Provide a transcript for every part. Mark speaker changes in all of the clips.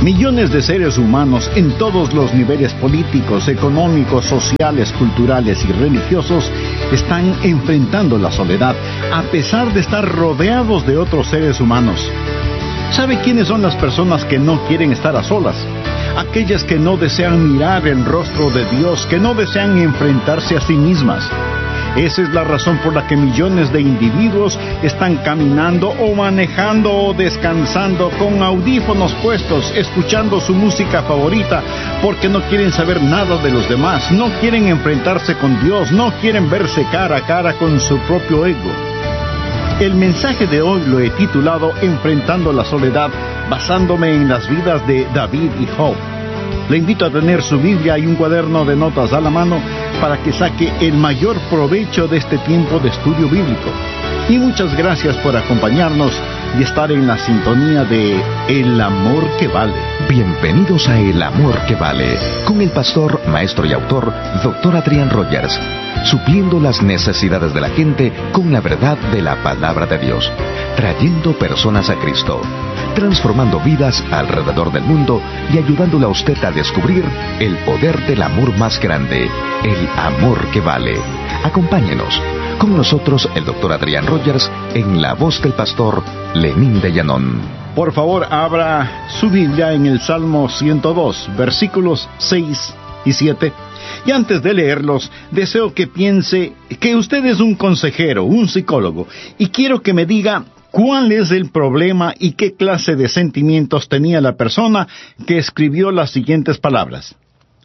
Speaker 1: Millones de seres humanos en todos los niveles políticos, económicos, sociales, culturales y religiosos están enfrentando la soledad, a pesar de estar rodeados de otros seres humanos. ¿Sabe quiénes son las personas que no quieren estar a solas? Aquellas que no desean mirar el rostro de Dios, que no desean enfrentarse a sí mismas. Esa es la razón por la que millones de individuos están caminando o manejando o descansando con audífonos puestos, escuchando su música favorita, porque no quieren saber nada de los demás, no quieren enfrentarse con Dios, no quieren verse cara a cara con su propio ego. El mensaje de hoy lo he titulado Enfrentando la soledad, basándome en las vidas de David y Job. Le invito a tener su Biblia y un cuaderno de notas a la mano para que saque el mayor provecho de este tiempo de estudio bíblico. Y muchas gracias por acompañarnos y estar en la sintonía de El Amor que Vale.
Speaker 2: Bienvenidos a El Amor que Vale, con el pastor, maestro y autor, Dr. Adrián Rogers, supliendo las necesidades de la gente con la verdad de la palabra de Dios, trayendo personas a Cristo, transformando vidas alrededor del mundo y ayudándole a usted a descubrir el poder del amor más grande, el amor que vale. Acompáñenos. Con nosotros el Dr. Adrián Rogers en la voz del pastor Lenín de Llanón.
Speaker 1: Por favor, abra su Biblia en el Salmo 102, versículos 6 y 7. Y antes de leerlos, deseo que piense que usted es un consejero, un psicólogo, y quiero que me diga cuál es el problema y qué clase de sentimientos tenía la persona que escribió las siguientes palabras.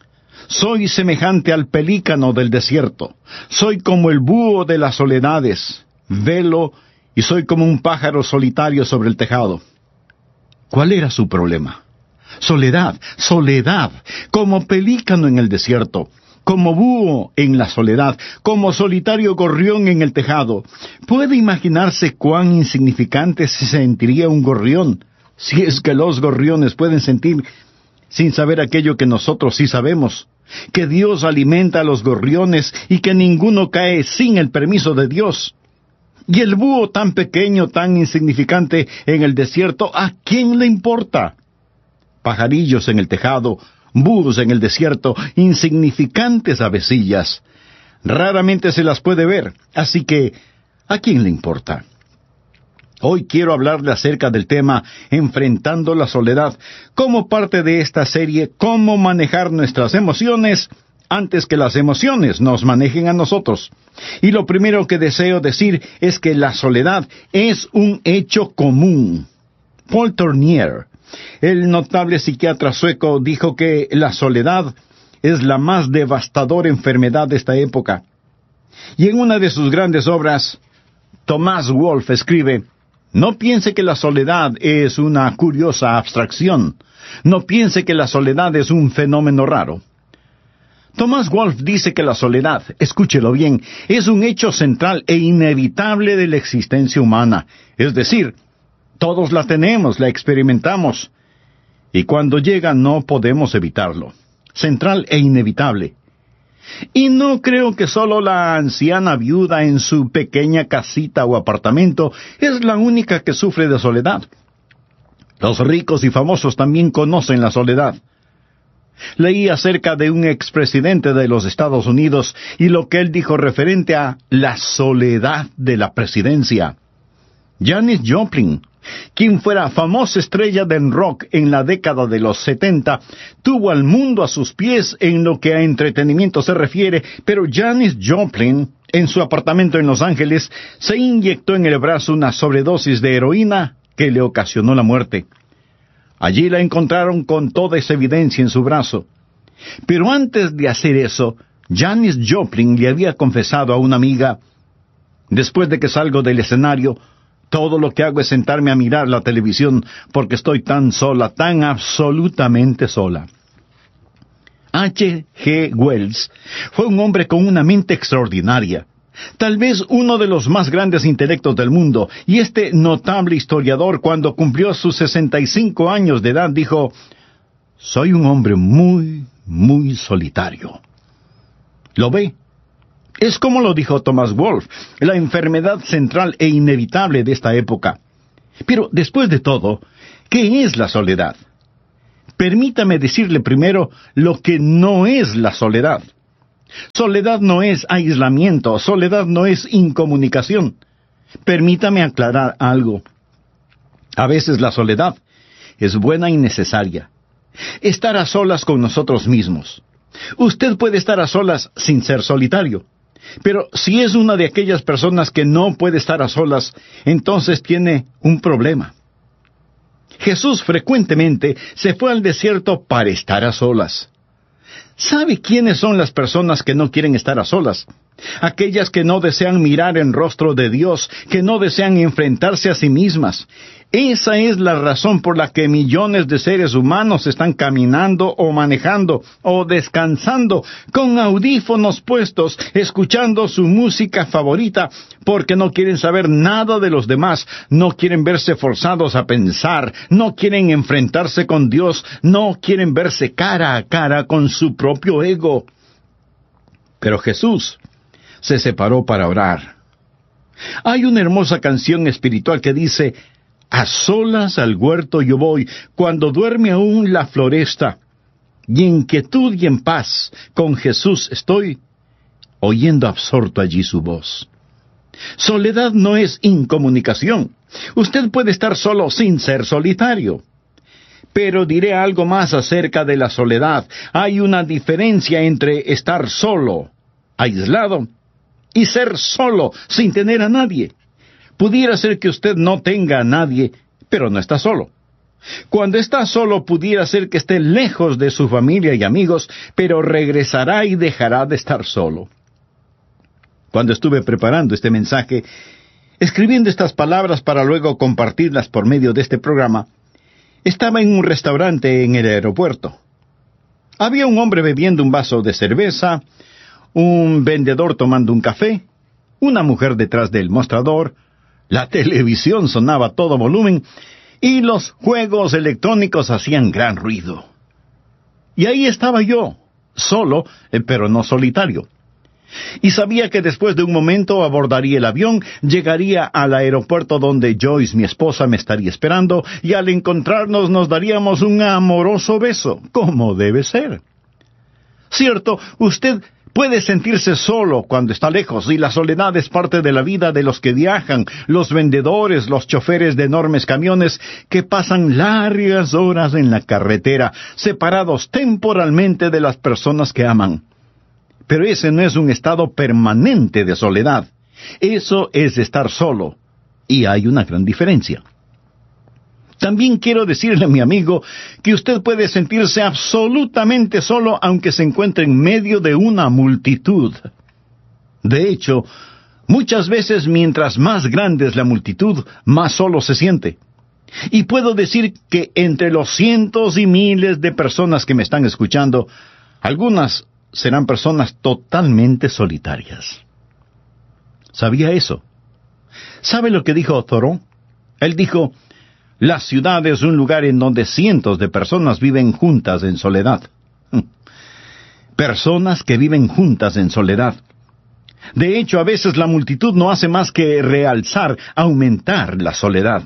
Speaker 1: Soy semejante al pelícano del desierto, soy como el búho de las soledades, velo y soy como un pájaro solitario sobre el tejado. ¿Cuál era su problema? Soledad, soledad, como pelícano en el desierto, como búho en la soledad, como solitario gorrión en el tejado. ¿Puede imaginarse cuán insignificante se sentiría un gorrión, si es que los gorriones pueden sentir sin saber aquello que nosotros sí sabemos? Que Dios alimenta a los gorriones y que ninguno cae sin el permiso de Dios. Y el búho tan pequeño, tan insignificante en el desierto, ¿a quién le importa? Pajarillos en el tejado, búhos en el desierto, insignificantes avecillas. Raramente se las puede ver, así que, ¿a quién le importa? Hoy quiero hablarle acerca del tema Enfrentando la soledad, como parte de esta serie Cómo manejar nuestras emociones antes que las emociones nos manejen a nosotros. Y lo primero que deseo decir es que la soledad es un hecho común. Paul Tournier, el notable psiquiatra sueco, dijo que la soledad es la más devastadora enfermedad de esta época. Y en una de sus grandes obras, Thomas Wolfe escribe: no piense que la soledad es una curiosa abstracción. No piense que la soledad es un fenómeno raro. Thomas Wolfe dice que la soledad, escúchelo bien, es un hecho central e inevitable de la existencia humana. Es decir, todos la tenemos, la experimentamos, y cuando llega no podemos evitarlo. Central e inevitable. Y no creo que solo la anciana viuda en su pequeña casita o apartamento es la única que sufre de soledad. Los ricos y famosos también conocen la soledad. Leí acerca de un expresidente de los Estados Unidos y lo que él dijo referente a la soledad de la presidencia. Janis Joplin, quien fuera famosa estrella del rock en la década de los 70, tuvo al mundo a sus pies en lo que a entretenimiento se refiere, pero Janis Joplin, en su apartamento en Los Ángeles, se inyectó en el brazo una sobredosis de heroína que le ocasionó la muerte. Allí la encontraron con toda esa evidencia en su brazo. Pero antes de hacer eso, Janis Joplin le había confesado a una amiga: después de que salgo del escenario, todo lo que hago es sentarme a mirar la televisión porque estoy tan sola, tan absolutamente sola. H. G. Wells fue un hombre con una mente extraordinaria, tal vez uno de los más grandes intelectos del mundo, y este notable historiador, cuando cumplió sus 65 años de edad, dijo: soy un hombre muy, muy solitario. ¿Lo ve? Es como lo dijo Thomas Wolfe, la enfermedad central e inevitable de esta época. Pero, después de todo, ¿qué es la soledad? Permítame decirle primero lo que no es la soledad. Soledad no es aislamiento, soledad no es incomunicación. Permítame aclarar algo. A veces la soledad es buena y necesaria. Estar a solas con nosotros mismos. Usted puede estar a solas sin ser solitario. Pero si es una de aquellas personas que no puede estar a solas, entonces tiene un problema. Jesús frecuentemente se fue al desierto para estar a solas. ¿Sabe quiénes son las personas que no quieren estar a solas? Aquellas que no desean mirar en rostro de Dios, que no desean enfrentarse a sí mismas. Esa es la razón por la que millones de seres humanos están caminando o manejando o descansando con audífonos puestos, escuchando su música favorita, porque no quieren saber nada de los demás, no quieren verse forzados a pensar, no quieren enfrentarse con Dios, no quieren verse cara a cara con su propio ego. Pero Jesús se separó para orar. Hay una hermosa canción espiritual que dice: a solas al huerto yo voy, cuando duerme aún la floresta, y en quietud y en paz con Jesús estoy, oyendo absorto allí su voz. Soledad no es incomunicación. Usted puede estar solo sin ser solitario. Pero diré algo más acerca de la soledad. Hay una diferencia entre estar solo, aislado, y ser solo, sin tener a nadie. Pudiera ser que usted no tenga a nadie, pero no está solo. Cuando está solo, pudiera ser que esté lejos de su familia y amigos, pero regresará y dejará de estar solo. Cuando estuve preparando este mensaje, escribiendo estas palabras para luego compartirlas por medio de este programa, estaba en un restaurante en el aeropuerto. Había un hombre bebiendo un vaso de cerveza, un vendedor tomando un café, una mujer detrás del mostrador, la televisión sonaba a todo volumen y los juegos electrónicos hacían gran ruido. Y ahí estaba yo, solo, pero no solitario. Y sabía que después de un momento abordaría el avión, llegaría al aeropuerto donde Joyce, mi esposa, me estaría esperando, y al encontrarnos nos daríamos un amoroso beso, como debe ser. Cierto, usted puede sentirse solo cuando está lejos, y la soledad es parte de la vida de los que viajan, los vendedores, los choferes de enormes camiones que pasan largas horas en la carretera, separados temporalmente de las personas que aman. Pero ese no es un estado permanente de soledad. Eso es estar solo, y hay una gran diferencia. También quiero decirle, mi amigo, que usted puede sentirse absolutamente solo aunque se encuentre en medio de una multitud. De hecho, muchas veces mientras más grande es la multitud, más solo se siente. Y puedo decir que entre los cientos y miles de personas que me están escuchando, algunas serán personas totalmente solitarias. ¿Sabía eso? ¿Sabe lo que dijo Thoreau? Él dijo: la ciudad es un lugar en donde cientos de personas viven juntas en soledad. Personas que viven juntas en soledad. De hecho, a veces la multitud no hace más que realzar, aumentar la soledad.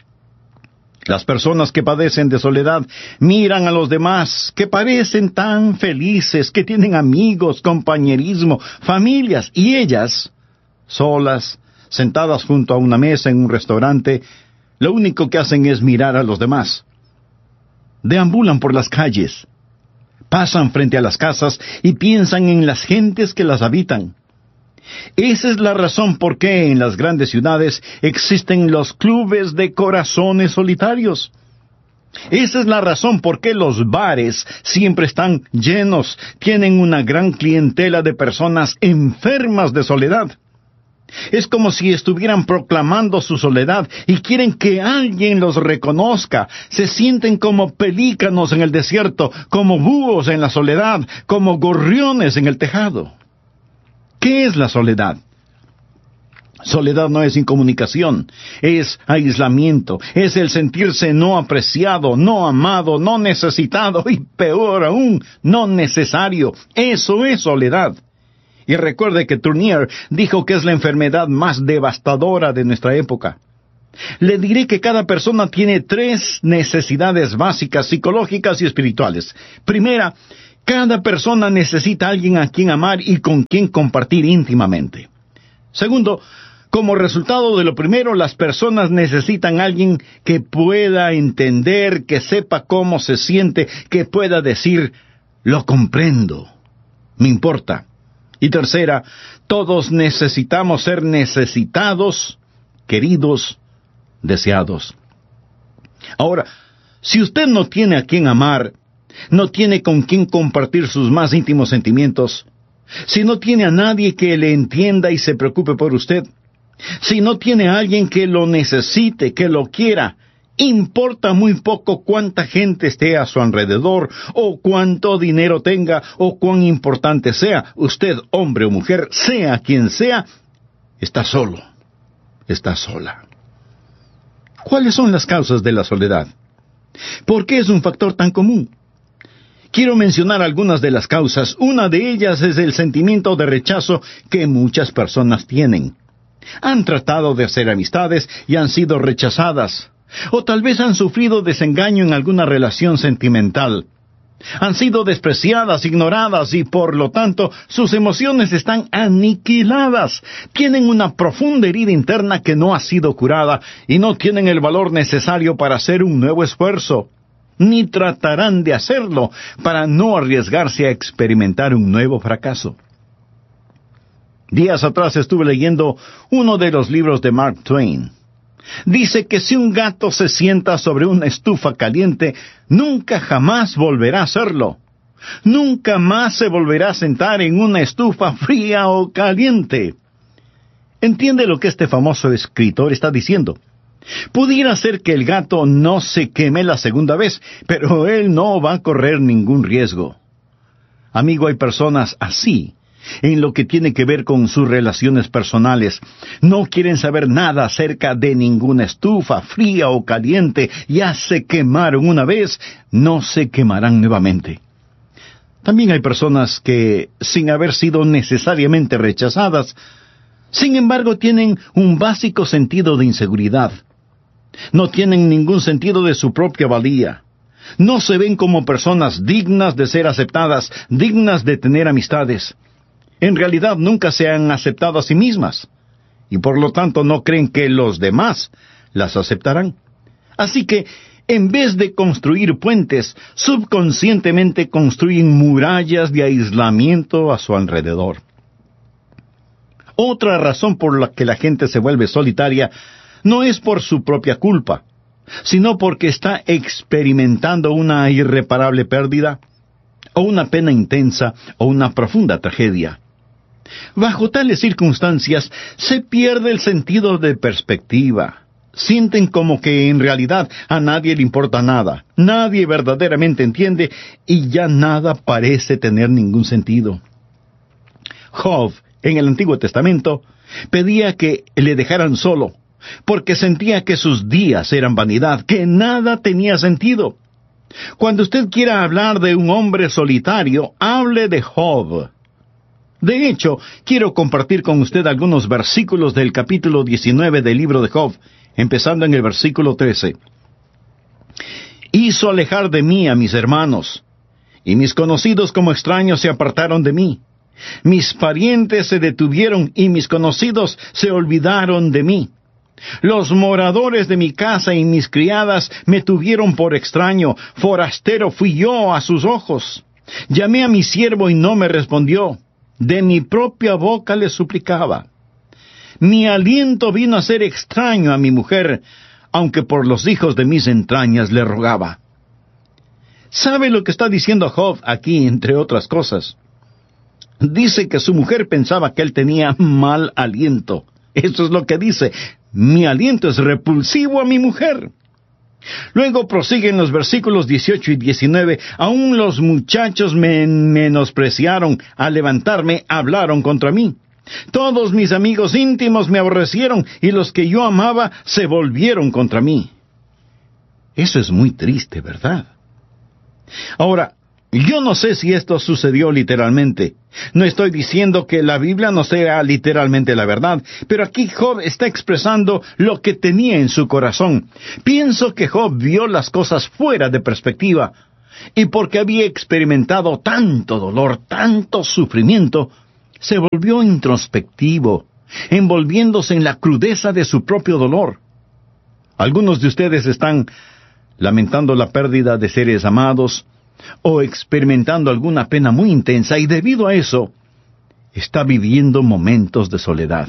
Speaker 1: Las personas que padecen de soledad miran a los demás, que parecen tan felices, que tienen amigos, compañerismo, familias, y ellas, solas, sentadas junto a una mesa en un restaurante, lo único que hacen es mirar a los demás. Deambulan por las calles, pasan frente a las casas y piensan en las gentes que las habitan. Esa es la razón por qué en las grandes ciudades existen los clubes de corazones solitarios. Esa es la razón por qué los bares siempre están llenos, tienen una gran clientela de personas enfermas de soledad. Es como si estuvieran proclamando su soledad y quieren que alguien los reconozca. Se sienten como pelícanos en el desierto, como búhos en la soledad, como gorriones en el tejado. ¿Qué es la soledad? Soledad no es incomunicación, es aislamiento, es el sentirse no apreciado, no amado, no necesitado y peor aún, no necesario. Eso es soledad. Y recuerde que Turnier dijo que es la enfermedad más devastadora de nuestra época. Le diré que cada persona tiene 3 necesidades básicas, psicológicas y espirituales. Primera, cada persona necesita a alguien a quien amar y con quien compartir íntimamente. Segundo, como resultado de lo primero, las personas necesitan a alguien que pueda entender, que sepa cómo se siente, que pueda decir, lo comprendo, me importa. Y tercera, todos necesitamos ser necesitados, queridos, deseados. Ahora, si usted no tiene a quien amar, no tiene con quien compartir sus más íntimos sentimientos, si no tiene a nadie que le entienda y se preocupe por usted, si no tiene a alguien que lo necesite, que lo quiera, importa muy poco cuánta gente esté a su alrededor, o cuánto dinero tenga, o cuán importante sea. Usted, hombre o mujer, sea quien sea, está solo, está sola. ¿Cuáles son las causas de la soledad? ¿Por qué es un factor tan común? Quiero mencionar algunas de las causas. Una de ellas es el sentimiento de rechazo que muchas personas tienen. Han tratado de hacer amistades y han sido rechazadas. O tal vez han sufrido desengaño en alguna relación sentimental. Han sido despreciadas, ignoradas y por lo tanto sus emociones están aniquiladas. Tienen una profunda herida interna que no ha sido curada y no tienen el valor necesario para hacer un nuevo esfuerzo. Ni tratarán de hacerlo para no arriesgarse a experimentar un nuevo fracaso. Días atrás estuve leyendo uno de los libros de Mark Twain. Dice que si un gato se sienta sobre una estufa caliente, nunca jamás volverá a hacerlo. Nunca más se volverá a sentar en una estufa fría o caliente. ¿Entiende lo que este famoso escritor está diciendo? Pudiera ser que el gato no se queme la segunda vez, pero él no va a correr ningún riesgo. Amigo, hay personas así en lo que tiene que ver con sus relaciones personales. No quieren saber nada acerca de ninguna estufa, fría o caliente. Ya se quemaron una vez, no se quemarán nuevamente. También hay personas que, sin haber sido necesariamente rechazadas, sin embargo tienen un básico sentido de inseguridad. No tienen ningún sentido de su propia valía. No se ven como personas dignas de ser aceptadas, dignas de tener amistades. En realidad nunca se han aceptado a sí mismas, y por lo tanto no creen que los demás las aceptarán. Así que, en vez de construir puentes, subconscientemente construyen murallas de aislamiento a su alrededor. Otra razón por la que la gente se vuelve solitaria no es por su propia culpa, sino porque está experimentando una irreparable pérdida, o una pena intensa, o una profunda tragedia. Bajo tales circunstancias, se pierde el sentido de perspectiva. Sienten como que en realidad a nadie le importa nada, nadie verdaderamente entiende, y ya nada parece tener ningún sentido. Job, en el Antiguo Testamento, pedía que le dejaran solo, porque sentía que sus días eran vanidad, que nada tenía sentido. Cuando usted quiera hablar de un hombre solitario, hable de Job. De hecho, quiero compartir con usted algunos versículos del capítulo 19 del libro de Job, empezando en el versículo 13. Hizo alejar de mí a mis hermanos, y mis conocidos como extraños se apartaron de mí. Mis parientes se detuvieron, y mis conocidos se olvidaron de mí. Los moradores de mi casa y mis criadas me tuvieron por extraño, forastero fui yo a sus ojos. Llamé a mi siervo y no me respondió. De mi propia boca le suplicaba. Mi aliento vino a ser extraño a mi mujer, aunque por los hijos de mis entrañas le rogaba. ¿Sabe lo que está diciendo Job aquí, entre otras cosas? Dice que su mujer pensaba que él tenía mal aliento. Eso es lo que dice. Mi aliento es repulsivo a mi mujer. Luego prosiguen los versículos 18 y 19. Aún los muchachos me menospreciaron. Al levantarme, hablaron contra mí. Todos mis amigos íntimos me aborrecieron, y los que yo amaba se volvieron contra mí. Eso es muy triste, ¿verdad? Ahora, Yo no sé si esto sucedió literalmente. No estoy diciendo que la Biblia no sea literalmente la verdad, pero aquí Job está expresando lo que tenía en su corazón. Pienso que Job vio las cosas fuera de perspectiva, y porque había experimentado tanto dolor, tanto sufrimiento, se volvió introspectivo, envolviéndose en la crudeza de su propio dolor. Algunos de ustedes están lamentando la pérdida de seres amados, o experimentando alguna pena muy intensa, y debido a eso, está viviendo momentos de soledad.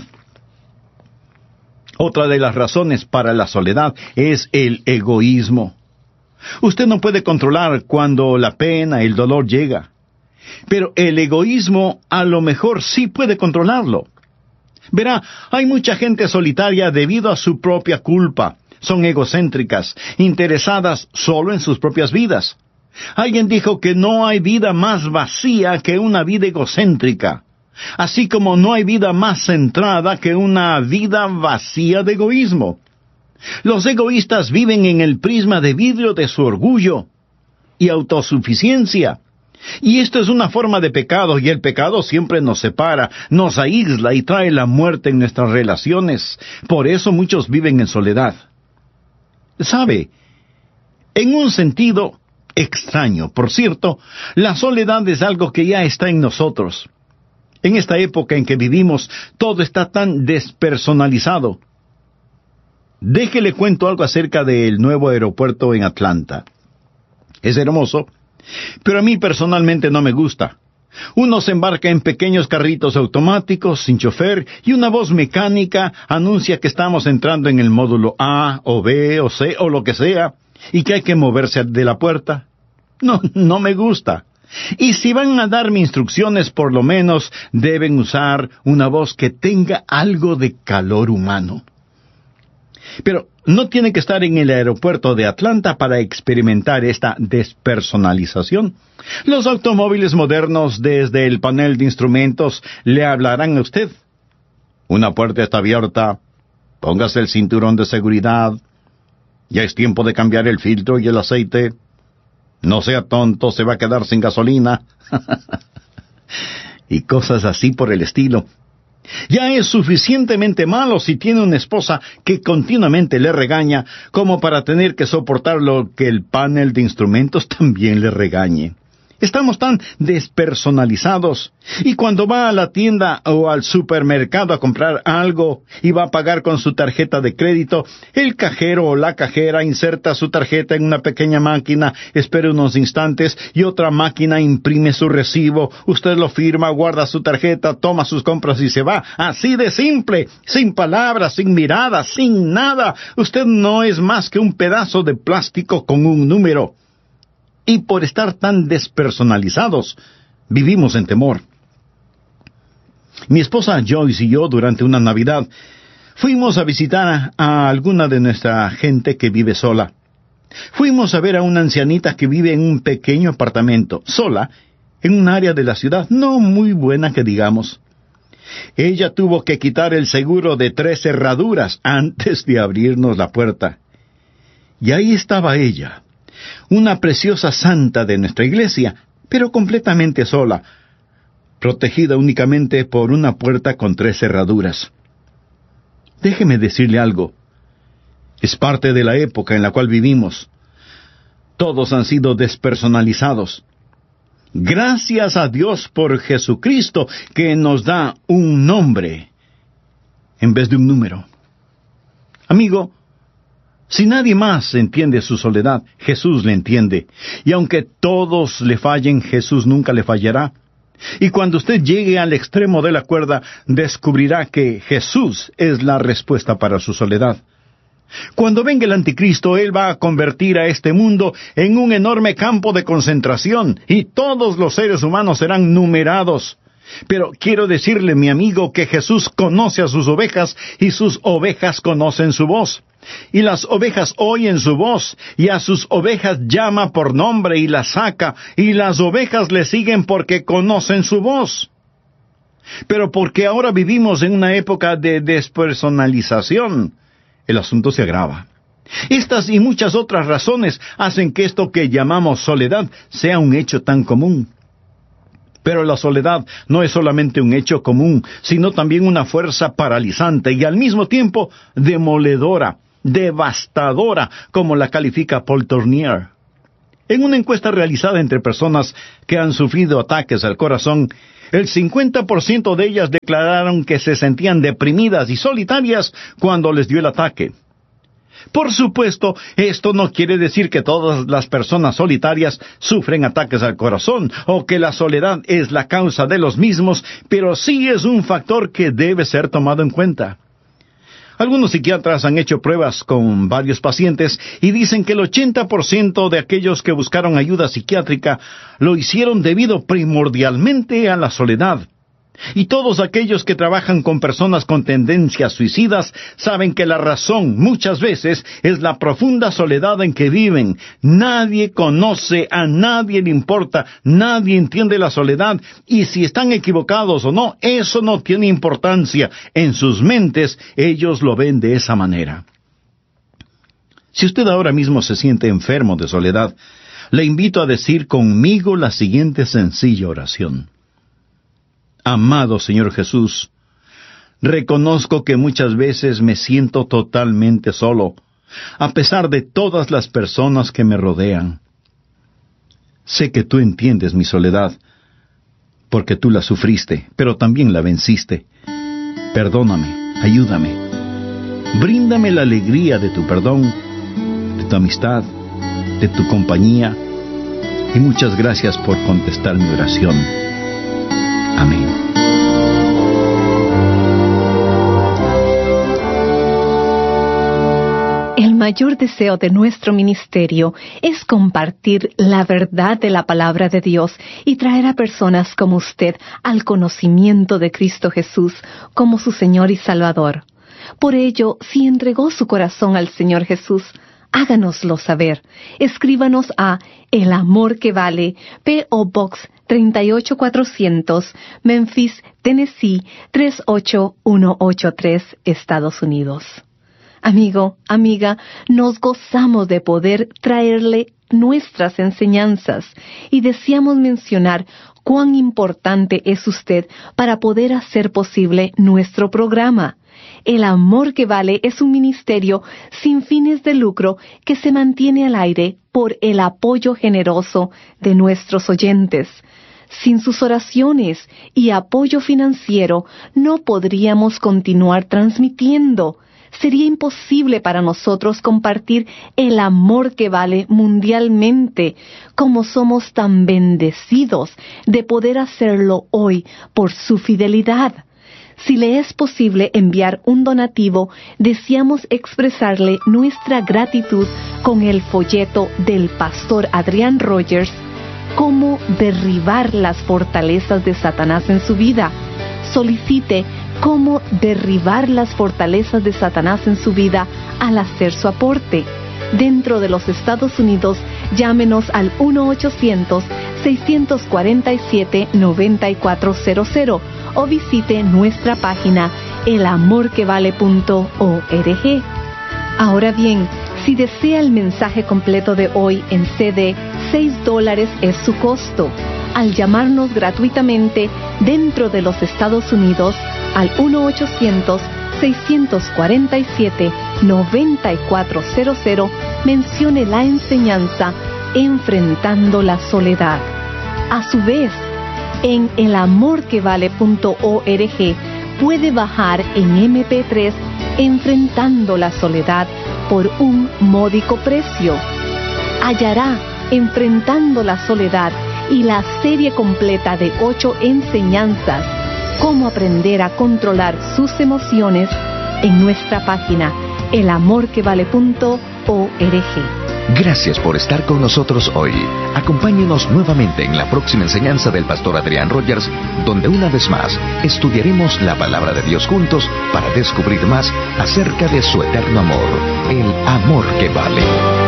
Speaker 1: Otra de las razones para la soledad es el egoísmo. Usted no puede controlar cuando la pena, el dolor llega, pero el egoísmo a lo mejor sí puede controlarlo. Verá, hay mucha gente solitaria debido a su propia culpa. Son egocéntricas, interesadas solo en sus propias vidas. Alguien dijo que no hay vida más vacía que una vida egocéntrica, así como no hay vida más centrada que una vida vacía de egoísmo. Los egoístas viven en el prisma de vidrio de su orgullo y autosuficiencia. Y esto es una forma de pecado, y el pecado siempre nos separa, nos aísla y trae la muerte en nuestras relaciones. Por eso muchos viven en soledad. ¿Sabe? En un sentido extraño, por cierto, la soledad es algo que ya está en nosotros. En esta época en que vivimos, todo está tan despersonalizado. Déjele cuento algo acerca del nuevo aeropuerto en Atlanta. Es hermoso, pero a mí personalmente no me gusta. Uno se embarca en pequeños carritos automáticos, sin chofer, y una voz mecánica anuncia que estamos entrando en el módulo A, o B, o C, o lo que sea, y que hay que moverse de la puerta. No me gusta. Y si van a darme instrucciones, por lo menos deben usar una voz que tenga algo de calor humano. Pero no tiene que estar en el aeropuerto de Atlanta para experimentar esta despersonalización. Los automóviles modernos, desde el panel de instrumentos, le hablarán a usted. Una puerta está abierta, póngase el cinturón de seguridad, ya es tiempo de cambiar el filtro y el aceite, no sea tonto, se va a quedar sin gasolina, y cosas así por el estilo. Ya es suficientemente malo si tiene una esposa que continuamente le regaña, como para tener que soportar lo que el panel de instrumentos también le regañe. Estamos tan despersonalizados, y cuando va a la tienda o al supermercado a comprar algo y va a pagar con su tarjeta de crédito, el cajero o la cajera inserta su tarjeta en una pequeña máquina, espera unos instantes y otra máquina imprime su recibo, usted lo firma, guarda su tarjeta, toma sus compras y se va. Así de simple, sin palabras, sin miradas, sin nada. Usted no es más que un pedazo de plástico con un número. Y por estar tan despersonalizados, vivimos en temor. Mi esposa Joyce y yo, durante una Navidad, fuimos a visitar a alguna de nuestra gente que vive sola. Fuimos a ver a una ancianita que vive en un pequeño apartamento, sola, en un área de la ciudad no muy buena que digamos. Ella tuvo que quitar el seguro de 3 cerraduras antes de abrirnos la puerta. Y ahí estaba ella, una preciosa santa de nuestra iglesia, pero completamente sola, protegida únicamente por una puerta con 3 cerraduras. Déjeme decirle algo. Es parte de la época en la cual vivimos. Todos han sido despersonalizados. Gracias a Dios por Jesucristo, que nos da un nombre en vez de un número. Amigo, si nadie más entiende su soledad, Jesús le entiende. Y aunque todos le fallen, Jesús nunca le fallará. Y cuando usted llegue al extremo de la cuerda, descubrirá que Jesús es la respuesta para su soledad. Cuando venga el anticristo, él va a convertir a este mundo en un enorme campo de concentración, y todos los seres humanos serán numerados. Pero quiero decirle, mi amigo, que Jesús conoce a sus ovejas, y sus ovejas conocen su voz. Y las ovejas oyen su voz, y a sus ovejas llama por nombre y las saca, y las ovejas le siguen porque conocen su voz. Pero porque ahora vivimos en una época de despersonalización, el asunto se agrava. Estas y muchas otras razones hacen que esto que llamamos soledad sea un hecho tan común. Pero la soledad no es solamente un hecho común, sino también una fuerza paralizante y al mismo tiempo demoledora, devastadora, como la califica Paul Tournier. En una encuesta realizada entre personas que han sufrido ataques al corazón, el 50% de ellas declararon que se sentían deprimidas y solitarias cuando les dio el ataque. Por supuesto, esto no quiere decir que todas las personas solitarias sufren ataques al corazón o que la soledad es la causa de los mismos, pero sí es un factor que debe ser tomado en cuenta. Algunos psiquiatras han hecho pruebas con varios pacientes y dicen que el 80% de aquellos que buscaron ayuda psiquiátrica lo hicieron debido primordialmente a la soledad. Y todos aquellos que trabajan con personas con tendencias suicidas saben que la razón muchas veces es la profunda soledad en que viven. Nadie conoce, a nadie le importa, nadie entiende la soledad, y si están equivocados o no, eso no tiene importancia. En sus mentes ellos lo ven de esa manera. Si usted ahora mismo se siente enfermo de soledad, le invito a decir conmigo la siguiente sencilla oración. Amado Señor Jesús, reconozco que muchas veces me siento totalmente solo, a pesar de todas las personas que me rodean. Sé que tú entiendes mi soledad, porque tú la sufriste, pero también la venciste. Perdóname, ayúdame. Bríndame la alegría de tu perdón, de tu amistad, de tu compañía, y muchas gracias por contestar mi oración. Amén.
Speaker 3: El mayor deseo de nuestro ministerio es compartir la verdad de la palabra de Dios y traer a personas como usted al conocimiento de Cristo Jesús como su Señor y Salvador. Por ello, si entregó su corazón al Señor Jesús, háganoslo saber. Escríbanos a El Amor que Vale, P.O. Box 38400, Memphis, Tennessee 38183, Estados Unidos. Amigo, amiga, nos gozamos de poder traerle nuestras enseñanzas y deseamos mencionar cuán importante es usted para poder hacer posible nuestro programa. El Amor que Vale es un ministerio sin fines de lucro que se mantiene al aire por el apoyo generoso de nuestros oyentes. Sin sus oraciones y apoyo financiero no podríamos continuar transmitiendo. Sería imposible para nosotros compartir el amor que vale mundialmente, como somos tan bendecidos de poder hacerlo hoy por su fidelidad. Si le es posible enviar un donativo, deseamos expresarle nuestra gratitud con el folleto del pastor Adrian Rogers, Cómo derribar las fortalezas de Satanás en su vida. Solicite cómo derribar las fortalezas de Satanás en su vida al hacer su aporte. Dentro de los Estados Unidos, llámenos al 1-800-647-9400 o visite nuestra página elamorquevale.org. Ahora bien, si desea el mensaje completo de hoy en CD, $6 es su costo. Al llamarnos gratuitamente dentro de los Estados Unidos al 1-800-647-9400, mencione la enseñanza Enfrentando la Soledad. A su vez, en elamorquevale.org puede bajar en MP3 Enfrentando la Soledad por un módico precio. Hallará Enfrentando la Soledad y la serie completa de 8 enseñanzas, cómo aprender a controlar sus emociones, en nuestra página elamorquevale.org.
Speaker 2: Gracias por estar con nosotros hoy. Acompáñenos nuevamente en la próxima enseñanza del pastor Adrian Rogers, donde una vez más estudiaremos la palabra de Dios juntos para descubrir más acerca de su eterno amor, el amor que vale.